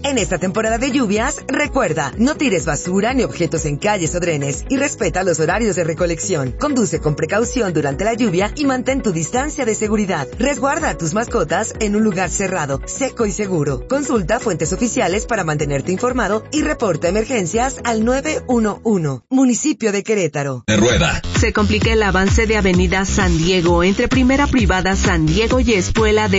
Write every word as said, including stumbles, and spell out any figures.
En esta temporada de lluvias, recuerda, no tires basura ni objetos en calles o drenes y respeta los horarios de recolección. Conduce con precaución durante la lluvia y mantén tu distancia de seguridad. Resguarda a tus mascotas en un lugar cerrado, seco y seguro. Consulta fuentes oficiales para mantenerte informado y reporta emergencias al nueve uno uno. Municipio de Querétaro. De rueda. Se complica el avance de Avenida San Diego entre Primera Privada San Diego y Escuela de